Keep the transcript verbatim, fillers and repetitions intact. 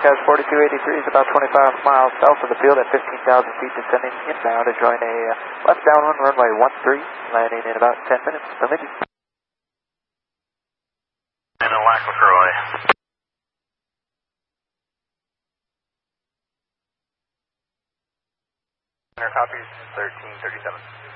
Comcast forty-two eighty-three is about twenty-five miles south of the field at fifteen thousand feet, descending inbound to join a uh, left downwind runway one three, landing in about ten minutes. Bemidji. And a Lac LaCroix. Center copies thirteen thirty-seven.